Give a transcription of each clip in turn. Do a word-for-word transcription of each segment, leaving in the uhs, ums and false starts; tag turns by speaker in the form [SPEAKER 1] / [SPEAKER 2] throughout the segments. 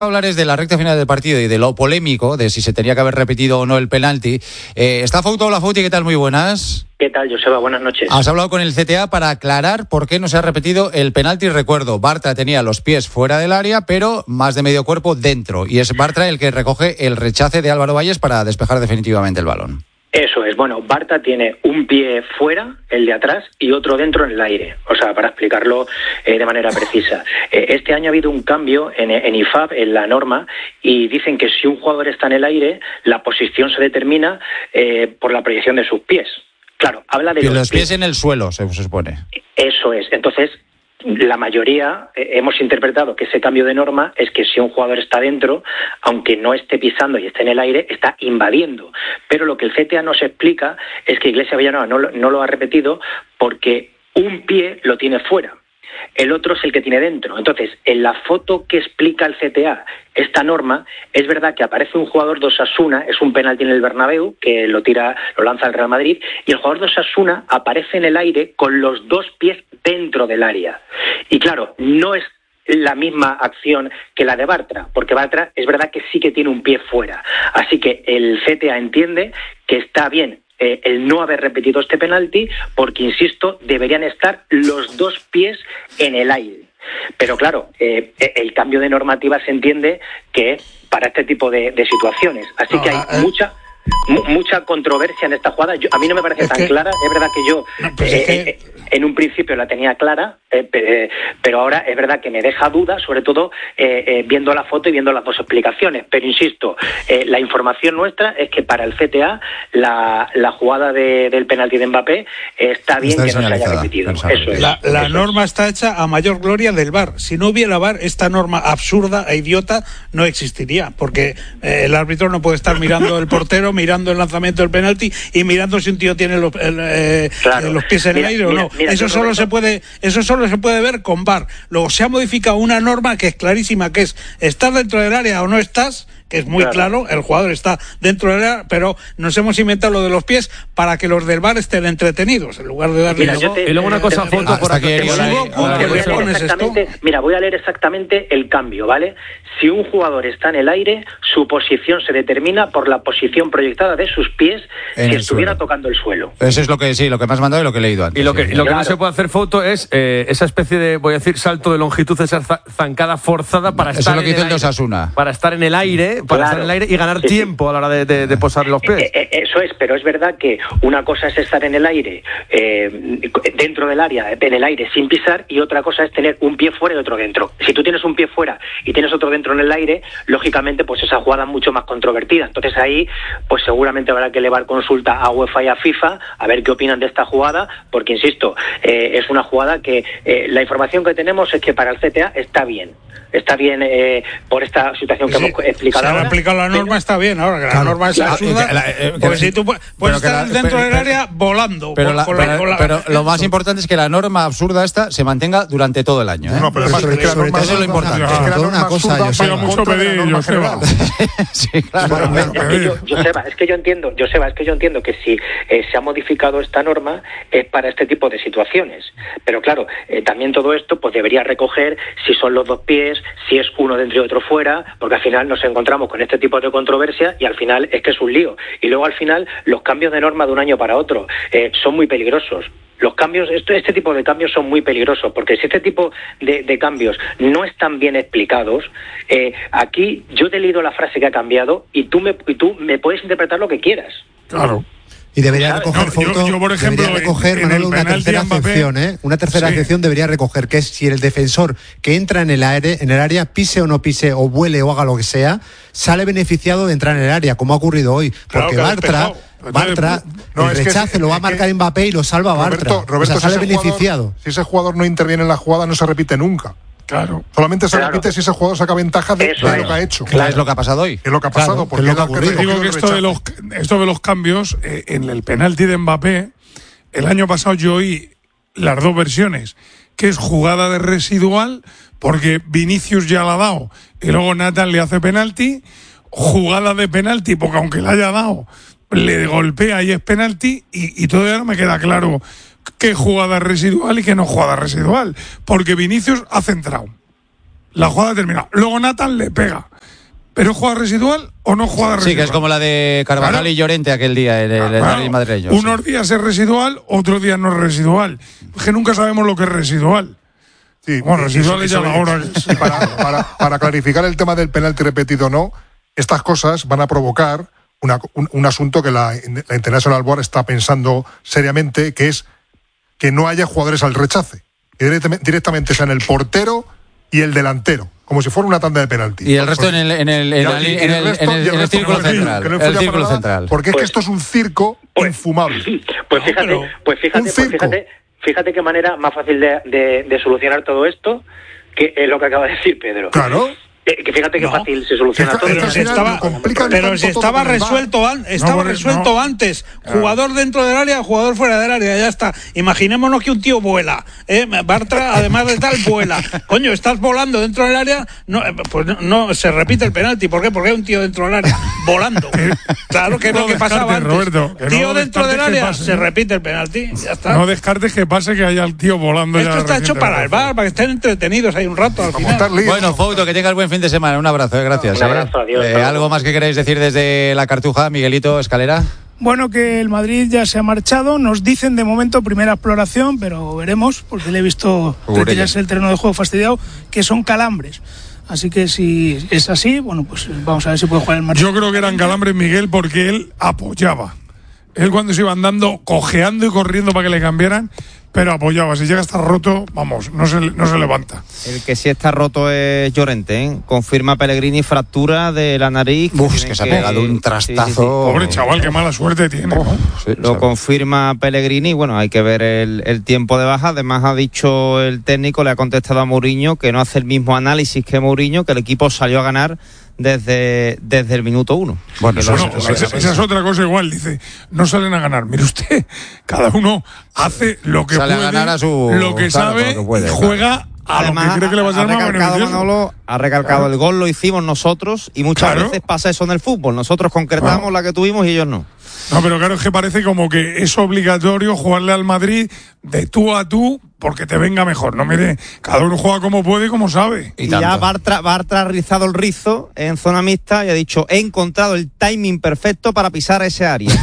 [SPEAKER 1] Hablar es de la recta final del partido y de lo polémico, de si se tenía que haber repetido o no el penalti. Eh, ¿Está Fouto? Hola Fouti, ¿qué tal? Muy buenas.
[SPEAKER 2] ¿Qué tal, Joseba? Buenas noches.
[SPEAKER 1] Has hablado con el C T A para aclarar por qué no se ha repetido el penalti. Recuerdo, Bartra tenía los pies fuera del área, pero más de medio cuerpo dentro. Y es Bartra el que recoge el rechace de Álvaro Valles para despejar definitivamente el balón.
[SPEAKER 2] Eso es, bueno, Bartra tiene un pie fuera, el de atrás, y otro dentro en el aire, o sea, para explicarlo eh, de manera precisa. Eh, este año ha habido un cambio en, en I F A B, en la norma, y dicen que si un jugador está en el aire, la posición se determina eh, por la proyección de sus pies. Claro, habla de
[SPEAKER 1] los,
[SPEAKER 2] los
[SPEAKER 1] pies
[SPEAKER 2] pies
[SPEAKER 1] en el suelo, se, se supone.
[SPEAKER 2] Eso es, entonces la mayoría eh, hemos interpretado que ese cambio de norma es que si un jugador está dentro, aunque no esté pisando y esté en el aire, está invadiendo. Pero lo que el C T A nos explica es que Iglesias Villanueva no, no lo ha repetido porque un pie lo tiene fuera, el otro es el que tiene dentro. Entonces, en la foto que explica el C T A esta norma, es verdad que aparece un jugador de Osasuna, es un penalti en el Bernabéu, que lo tira, lo lanza el Real Madrid, y el jugador de Osasuna aparece en el aire con los dos pies dentro del área. Y claro, no es la misma acción que la de Bartra, porque Bartra es verdad que sí que tiene un pie fuera. Así que el C T A entiende que está bien Eh, el no haber repetido este penalti, porque, insisto, deberían estar los dos pies en el aire. Pero claro, eh, el cambio de normativa se entiende que para este tipo de, de situaciones. Así no, que hay eh... mucha... mucha controversia en esta jugada. Yo, a mí no me parece es tan que, clara. Es verdad que yo no, pues eh, es que... eh, en un principio la tenía clara, eh, eh, pero ahora es verdad que me deja dudas, sobre todo eh, eh, viendo la foto y viendo las dos explicaciones. Pero insisto, eh, la información nuestra es que para el C T A la, la jugada de, del penalti de Mbappé eh, está bien está que no se haya repetido. Eso es,
[SPEAKER 3] la la
[SPEAKER 2] eso
[SPEAKER 3] norma
[SPEAKER 2] es.
[SPEAKER 3] está hecha a mayor gloria del V A R. Si no hubiera V A R, esta norma absurda e idiota no existiría, porque eh, el árbitro no puede estar mirando el portero, mirando el lanzamiento del penalti y mirando si un tío tiene los, el, eh, claro. los pies en
[SPEAKER 2] mira,
[SPEAKER 3] el aire
[SPEAKER 2] mira,
[SPEAKER 3] o no.
[SPEAKER 2] Mira,
[SPEAKER 3] eso solo se puede, eso solo se puede ver con V A R. Luego se ha modificado una norma que es clarísima, que es estar dentro del área o no estás, que es muy claro. claro, el jugador está dentro del área, pero nos hemos inventado lo de los pies para que los del V A R estén entretenidos, en lugar de darle...
[SPEAKER 4] Mira, yo te, y luego una eh, cosa, Foto, por aquí...
[SPEAKER 2] Mira, voy a leer exactamente el cambio, ¿vale? Si un jugador está en el aire, su posición se determina por la posición proyectada de sus pies en si estuviera suelo. tocando el suelo.
[SPEAKER 1] Eso es lo que sí, lo que me has mandado y lo que he leído antes.
[SPEAKER 4] Y lo que,
[SPEAKER 1] sí.
[SPEAKER 4] y lo
[SPEAKER 2] claro.
[SPEAKER 4] que no se puede hacer, Foto, es eh, esa especie de, voy a decir, salto de longitud, esa zancada forzada para
[SPEAKER 1] Eso
[SPEAKER 4] estar
[SPEAKER 1] es lo que
[SPEAKER 4] en
[SPEAKER 1] hizo
[SPEAKER 4] el
[SPEAKER 1] el de
[SPEAKER 4] aire,
[SPEAKER 1] Osasuna.
[SPEAKER 4] para estar en el aire, para
[SPEAKER 2] claro.
[SPEAKER 4] estar en el aire y ganar
[SPEAKER 2] sí,
[SPEAKER 4] tiempo
[SPEAKER 2] sí.
[SPEAKER 4] a la hora de, de, de posar los pies.
[SPEAKER 2] Eh, eh, eso es, pero es verdad que una cosa es estar en el aire, eh, dentro del área, en el aire sin pisar, y otra cosa es tener un pie fuera y otro dentro. Si tú tienes un pie fuera y tienes otro dentro en el aire, lógicamente pues esa jugada es mucho más controvertida. Entonces ahí pues seguramente habrá que elevar consulta a UEFA y a FIFA a ver qué opinan de esta jugada, porque insisto, eh, es una jugada que eh, la información que tenemos es que para el C T A está bien. Está bien eh, por esta situación que sí, hemos explicado
[SPEAKER 3] ahora.
[SPEAKER 2] Se ha
[SPEAKER 3] aplicado la norma, pero, está bien. Ahora que la
[SPEAKER 1] claro,
[SPEAKER 3] norma es
[SPEAKER 1] claro,
[SPEAKER 3] absurda,
[SPEAKER 1] que la, eh,
[SPEAKER 3] porque si tú puedes estar
[SPEAKER 1] la,
[SPEAKER 3] dentro
[SPEAKER 1] pero,
[SPEAKER 3] del área volando.
[SPEAKER 1] Pero,
[SPEAKER 3] por,
[SPEAKER 1] la,
[SPEAKER 3] por
[SPEAKER 1] pero,
[SPEAKER 3] la, por la,
[SPEAKER 1] pero lo más importante es que la norma absurda esta se mantenga durante todo el año. ¿eh?
[SPEAKER 5] No, pero,
[SPEAKER 1] pero
[SPEAKER 5] sobre,
[SPEAKER 1] sobre, sobre todo eso es lo importante.
[SPEAKER 5] Es que la norma
[SPEAKER 6] una cosa,
[SPEAKER 5] Joseba, mucho pedir, Joseba.
[SPEAKER 1] Sí, claro.
[SPEAKER 2] Bueno, es que yo, Joseba, es que yo entiendo, Joseba, es que yo entiendo que si eh, se ha modificado esta norma es para este tipo de situaciones. Pero claro, eh, también todo esto pues debería recoger si son los dos pies, si es uno dentro y otro fuera, porque al final nos encontramos con este tipo de controversia y al final es que es un lío. Y luego al final los cambios de norma de un año para otro eh, son muy peligrosos. Los cambios, este, este tipo de cambios son muy peligrosos, porque si este tipo de, de cambios no están bien explicados, eh, aquí yo te he leído la frase que ha cambiado y tú me, y tú me puedes interpretar lo que quieras.
[SPEAKER 5] Claro.
[SPEAKER 6] Y debería recoger,
[SPEAKER 5] no,
[SPEAKER 6] Fouto,
[SPEAKER 5] yo, yo, por ejemplo,
[SPEAKER 6] debería recoger
[SPEAKER 5] en, en
[SPEAKER 6] Manolo, una tercera acepción, ¿eh? Una tercera sí. acepción debería recoger, que es si el defensor que entra en el aire, en el área, pise o no pise, o vuele o haga lo que sea, sale beneficiado de entrar en el área, como ha ocurrido hoy. Porque claro, Bartra, Bartra
[SPEAKER 5] no,
[SPEAKER 6] el
[SPEAKER 5] es
[SPEAKER 6] rechace
[SPEAKER 5] que,
[SPEAKER 6] lo va a marcar
[SPEAKER 5] que,
[SPEAKER 6] Mbappé y lo salva
[SPEAKER 5] Roberto,
[SPEAKER 6] Bartra.
[SPEAKER 5] Roberto,
[SPEAKER 6] o sea, sale
[SPEAKER 5] si
[SPEAKER 6] beneficiado.
[SPEAKER 5] Jugador, si ese jugador no interviene en la jugada, no se repite nunca. Claro. Solamente se claro. repite si ese jugador saca ventaja de, de lo que ha hecho.
[SPEAKER 1] Claro, es lo que ha pasado hoy.
[SPEAKER 5] Es lo que ha pasado.
[SPEAKER 6] Claro,
[SPEAKER 5] porque
[SPEAKER 6] es lo que ha
[SPEAKER 5] que
[SPEAKER 7] digo que esto de, los, esto de los cambios, eh, en el penalti de Mbappé, el año pasado yo oí las dos versiones, que es jugada de residual, porque Vinicius ya la ha dado, y luego Nathan le hace penalti, jugada de penalti, porque aunque la haya dado, le golpea y es penalti, y, y todavía no me queda claro qué jugada residual y qué no jugada residual, porque Vinicius ha centrado. la jugada termina. Luego Nathan le pega. ¿Pero jugada residual o no jugada residual?
[SPEAKER 1] Sí, que es como la de Carvajal
[SPEAKER 7] claro.
[SPEAKER 1] y Llorente aquel día, el, el,
[SPEAKER 7] claro.
[SPEAKER 1] el madrileño.
[SPEAKER 7] Unos
[SPEAKER 1] sí.
[SPEAKER 7] días es residual, otros días no es residual. Es que nunca sabemos lo que es residual.
[SPEAKER 5] Sí,
[SPEAKER 7] bueno, residual es ya la hora.
[SPEAKER 5] Para, para, para clarificar el tema del penalti repetido o no, estas cosas van a provocar una, un, un asunto que la, la International Board está pensando seriamente, que es que no haya jugadores al rechace. Que directamente, directamente sean el portero y el delantero, como si fuera una tanda de penalti.
[SPEAKER 1] Y el resto en el, en el, en el, en el, en el, en el círculo central.
[SPEAKER 5] No
[SPEAKER 1] el círculo central.
[SPEAKER 5] Porque
[SPEAKER 2] pues,
[SPEAKER 5] es que esto es un circo pues, infumable.
[SPEAKER 2] Pues fíjate,
[SPEAKER 3] no,
[SPEAKER 2] pues fíjate, pues fíjate, fíjate qué manera más fácil de, de, de solucionar todo esto que es lo que acaba de decir Pedro.
[SPEAKER 5] Claro.
[SPEAKER 2] Que, que fíjate qué
[SPEAKER 3] no.
[SPEAKER 2] fácil se soluciona todo.
[SPEAKER 3] Pero si estaba, pero si estaba resuelto, an, estaba no, resuelto no. antes. Jugador dentro del área, jugador fuera del área, ya está. Imaginémonos que un tío vuela. ¿eh? Bartra, además de tal, vuela. Coño, estás volando dentro del área, no, pues no, no se repite el penalti. ¿Por qué? Porque hay un tío dentro del área volando. Claro que es lo que pasaba antes.
[SPEAKER 7] Roberto, que
[SPEAKER 3] tío
[SPEAKER 7] no
[SPEAKER 3] dentro del área,
[SPEAKER 7] pase,
[SPEAKER 3] se
[SPEAKER 7] ¿no?
[SPEAKER 3] repite el penalti. Ya está.
[SPEAKER 7] No descartes que pase que haya el tío volando.
[SPEAKER 3] Esto
[SPEAKER 7] ya
[SPEAKER 3] está hecho para el V A R, para que estén entretenidos ahí un rato al final.
[SPEAKER 1] Bueno, Fouto, que tengas buen fin de semana. Un abrazo, eh, gracias.
[SPEAKER 2] Un abrazo,
[SPEAKER 1] eh.
[SPEAKER 2] adiós.
[SPEAKER 1] Eh, ¿Algo más que queráis decir desde la Cartuja, Miguelito Escalera?
[SPEAKER 8] Bueno, que el Madrid ya se ha marchado. Nos dicen de momento primera exploración, pero veremos, porque le he visto retirarse el terreno de juego fastidiado, que son calambres. Así que si es así, bueno, pues vamos a ver si puede jugar el Madrid.
[SPEAKER 7] Yo creo que eran calambres, Miguel, porque él apoyaba. Él cuando se iba andando, cojeando y corriendo para que le cambiaran, pero apoyaba. Si llega a estar roto, vamos, no se, no se levanta.
[SPEAKER 9] El que sí está roto es Llorente, ¿eh? Confirma Pellegrini fractura de la nariz.
[SPEAKER 1] Uf, es que se ha pegado un trastazo. Sí, sí, sí.
[SPEAKER 7] Pobre chaval, qué mala suerte tiene.
[SPEAKER 1] Oh, sí,
[SPEAKER 9] Lo confirma Pellegrini. Bueno, hay que ver el, el tiempo de baja. Además, ha dicho el técnico, le ha contestado a Mourinho que no hace el mismo análisis que Mourinho, que el equipo salió a ganar desde, desde el minuto uno.
[SPEAKER 7] Bueno, eso, no, esa, esa es otra cosa igual. Dice, no salen a ganar. Mire usted, cada uno hace lo que
[SPEAKER 1] Sale
[SPEAKER 7] puede,
[SPEAKER 1] a ganar a su,
[SPEAKER 7] lo que
[SPEAKER 1] claro,
[SPEAKER 7] sabe,
[SPEAKER 1] lo que puede,
[SPEAKER 7] y juega
[SPEAKER 1] claro.
[SPEAKER 7] a
[SPEAKER 9] Además,
[SPEAKER 7] lo que cree que le va a ser más beneficioso.
[SPEAKER 9] Manolo, ha recalcado claro. El gol lo hicimos nosotros y muchas claro. veces pasa eso en el fútbol. Nosotros concretamos claro. la que tuvimos y ellos no.
[SPEAKER 7] No, pero claro, es que parece como que es obligatorio jugarle al Madrid de tú a tú porque te venga mejor. No, mire, cada uno juega como puede y como sabe.
[SPEAKER 9] Y, y ya Bartra, Bartra ha rizado el rizo en zona mixta y ha dicho, he encontrado el timing perfecto para pisar ese área.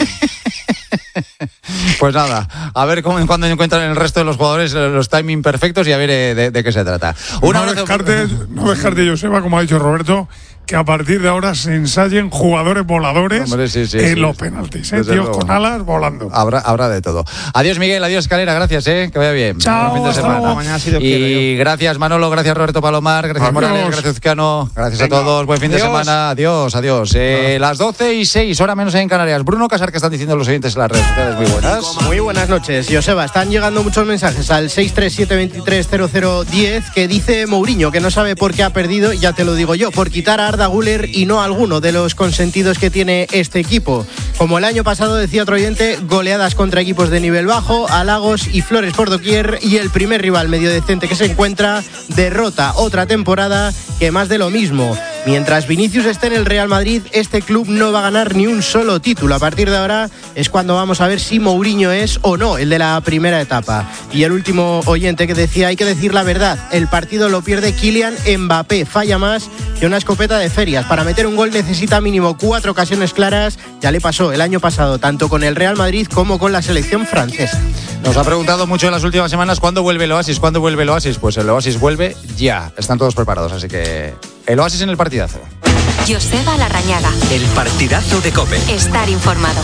[SPEAKER 1] Pues nada, a ver cómo cuando encuentran el resto de los jugadores los timing perfectos y a ver de, de, de qué se trata.
[SPEAKER 7] Una no descartes, no descartes, Joseba, como ha dicho Roberto, que a partir de ahora se ensayen jugadores voladores Hombre, sí, sí, en sí, los sí. penaltis, ¿eh? Tíos con alas volando.
[SPEAKER 1] Habrá, habrá de todo. Adiós, Miguel, adiós, Escalera, gracias, ¿eh? Que vaya bien.
[SPEAKER 8] Chao.
[SPEAKER 1] Buen fin de semana.
[SPEAKER 9] Mañana, si Dios
[SPEAKER 1] y
[SPEAKER 9] quiere,
[SPEAKER 1] gracias, Manolo, gracias, Roberto Palomar, gracias, adiós. Morales, gracias, Zuzcano, gracias Venga. a todos. Buen fin adiós. de semana. Adiós, adiós. Eh, no. Las doce y seis, hora menos en Canarias. Bruno Casar, que están diciendo los oyentes en las redes sociales. Muy buenas.
[SPEAKER 10] Muy buenas noches, Joseba. Están llegando muchos mensajes al seis tres siete dos tres cero cero uno cero que dice Mourinho que no sabe por qué ha perdido, ya te lo digo yo, por quitar a Arda Güler y no alguno de los consentidos que tiene este equipo. Como el año pasado, decía otro oyente, goleadas contra equipos de nivel bajo, halagos y flores por doquier, y el primer rival medio decente que se encuentra, derrota otra temporada que más de lo mismo. Mientras Vinicius esté en el Real Madrid, este club no va a ganar ni un solo título. A partir de ahora es cuando vamos a ver si Mourinho es o no el de la primera etapa. Y el último oyente que decía, hay que decir la verdad, el partido lo pierde Kylian Mbappé, falla más que una escopeta de ferias. Para meter un gol necesita mínimo cuatro ocasiones claras, ya le pasó el año pasado tanto con el Real Madrid como con la selección francesa.
[SPEAKER 1] Nos ha preguntado mucho en las últimas semanas cuándo vuelve el Oasis, cuándo vuelve el Oasis. Pues el Oasis vuelve ya, están todos preparados, así que el Oasis en el partidazo.
[SPEAKER 11] Joseba Larrañaga.
[SPEAKER 12] El partidazo de COPE.
[SPEAKER 11] Estar informado.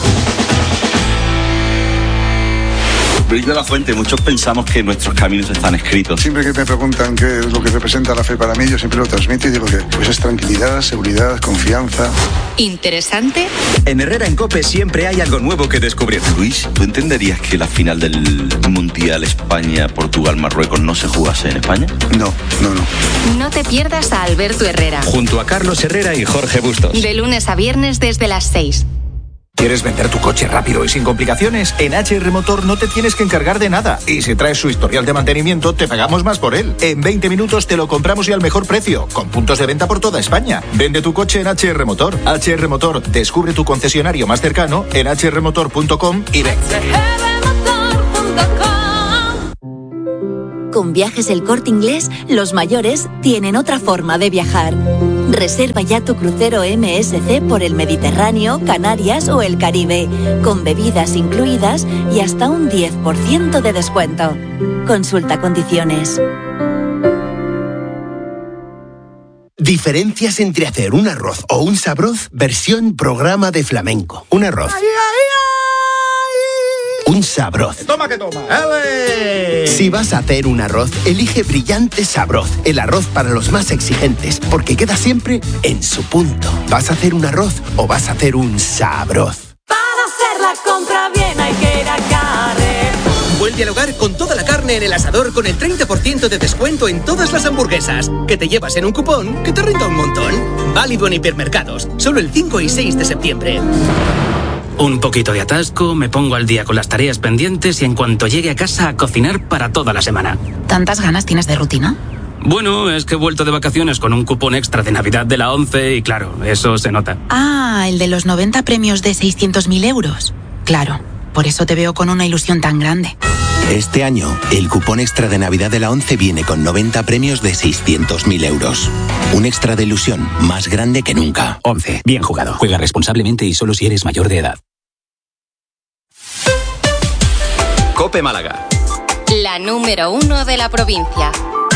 [SPEAKER 13] Luis de la Fuente, muchos pensamos que nuestros caminos están escritos.
[SPEAKER 14] Siempre que me preguntan qué es lo que representa la fe para mí, yo siempre lo transmito y digo que pues es tranquilidad, seguridad, confianza.
[SPEAKER 11] Interesante.
[SPEAKER 12] En Herrera en COPE siempre hay algo nuevo que descubrir.
[SPEAKER 13] Luis, ¿tú entenderías que la final del Mundial España-Portugal-Marruecos no se jugase en España?
[SPEAKER 14] No, no, no.
[SPEAKER 11] No te pierdas a Alberto Herrera.
[SPEAKER 12] Junto a Carlos Herrera y Jorge Bustos.
[SPEAKER 11] De lunes a viernes desde las seis.
[SPEAKER 12] ¿Quieres vender tu coche rápido y sin complicaciones? En H R Motor no te tienes que encargar de nada. Y si traes su historial de mantenimiento, te pagamos más por él. En veinte minutos te lo compramos y al mejor precio, con puntos de venta por toda España. Vende tu coche en H R Motor. H R Motor, descubre tu concesionario más cercano en h r motor punto com y ven.
[SPEAKER 15] Con Viajes El Corte Inglés, los mayores tienen otra forma de viajar. Reserva ya tu crucero M S C por el Mediterráneo, Canarias o el Caribe, con bebidas incluidas y hasta un diez por ciento de descuento. Consulta condiciones.
[SPEAKER 16] Diferencias entre hacer un arroz o un sabroz versión programa de flamenco. Un arroz. Un sabroz.
[SPEAKER 17] Toma que toma.
[SPEAKER 16] Si vas a hacer un arroz, elige Brillante Sabroz, el arroz para los más exigentes, porque queda siempre en su punto. ¿Vas a hacer un arroz o vas a hacer un sabroz?
[SPEAKER 18] Para hacer la compra bien hay que ir a Carrefour.
[SPEAKER 19] Vuelve al hogar con toda la carne en el asador con el treinta por ciento de descuento en todas las hamburguesas. Que te llevas en un cupón que te renta un montón. Válido en hipermercados. Solo el cinco y seis de septiembre.
[SPEAKER 20] Un poquito de atasco, me pongo al día con las tareas pendientes y en cuanto llegue a casa a cocinar para toda la semana.
[SPEAKER 21] ¿Tantas ganas tienes de rutina?
[SPEAKER 20] Bueno, es que he vuelto de vacaciones con un cupón extra de Navidad de la ONCE y claro, eso se nota.
[SPEAKER 21] Ah, el de los noventa premios de seiscientos mil euros. Claro, por eso te veo con una ilusión tan grande.
[SPEAKER 22] Este año, el cupón extra de Navidad de la ONCE viene con noventa premios de seiscientos mil euros. Un extra de ilusión más grande que nunca.
[SPEAKER 20] ONCE, bien jugado. Juega responsablemente y solo si eres mayor de edad.
[SPEAKER 23] COPE Málaga.
[SPEAKER 11] La número uno de la provincia.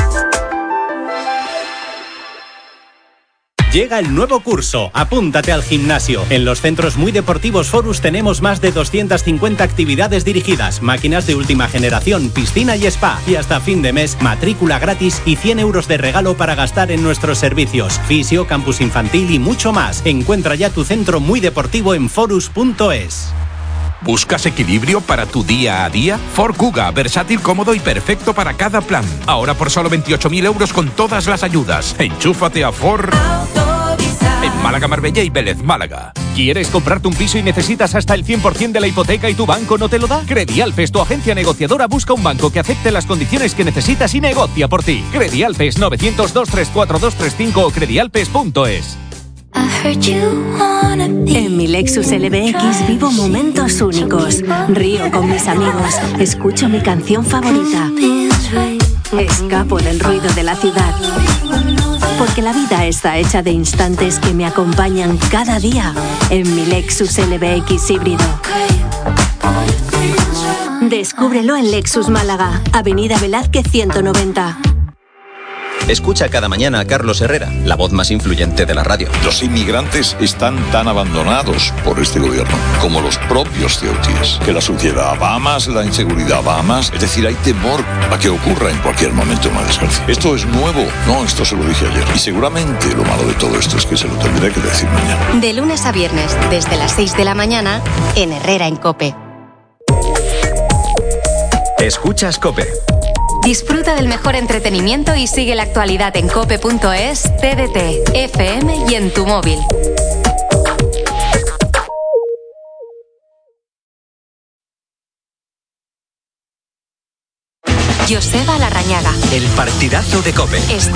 [SPEAKER 24] Llega el nuevo curso. Apúntate al gimnasio. En los centros muy deportivos Forus tenemos más de doscientas cincuenta actividades dirigidas, máquinas de última generación, piscina y spa. Y hasta fin de mes, matrícula gratis y cien euros de regalo para gastar en nuestros servicios. Fisio, campus infantil y mucho más. Encuentra ya tu centro muy deportivo en forus punto es.
[SPEAKER 25] ¿Buscas equilibrio para tu día a día? Ford Kuga, versátil, cómodo y perfecto para cada plan. Ahora por solo veintiocho mil euros con todas las ayudas. Enchúfate a Ford en Málaga, Marbella y Vélez, Málaga.
[SPEAKER 26] ¿Quieres comprarte un piso y necesitas hasta el cien por ciento de la hipoteca y tu banco no te lo da? Credialpes, tu agencia negociadora, busca un banco que acepte las condiciones que necesitas y negocia por ti. Credialpes nueve cero dos, dos tres cuatro, dos tres cinco o credialpes punto es.
[SPEAKER 27] En mi Lexus L B X vivo momentos únicos. Río con mis amigos, escucho mi canción favorita. Escapo del ruido de la ciudad. Porque la vida está hecha de instantes que me acompañan cada día en mi Lexus L B X híbrido. Descúbrelo en Lexus Málaga, Avenida Velázquez ciento noventa.
[SPEAKER 23] Escucha cada mañana a Carlos Herrera, la voz más influyente de la radio.
[SPEAKER 28] Los inmigrantes están tan abandonados por este gobierno como los propios ceutíes. Que la suciedad va más, la inseguridad va más. Es decir, hay temor a que ocurra en cualquier momento una desgracia. Esto es nuevo. No, esto se lo dije ayer. Y seguramente lo malo de todo esto es que se lo tendré que decir mañana.
[SPEAKER 11] De lunes a viernes, desde las seis de la mañana, en Herrera en COPE.
[SPEAKER 23] Escuchas COPE.
[SPEAKER 11] Disfruta del mejor entretenimiento y sigue la actualidad en cope punto es, T D T, F M y en tu móvil. Joseba Larrañaga.
[SPEAKER 23] El partidazo de COPE.
[SPEAKER 11] Está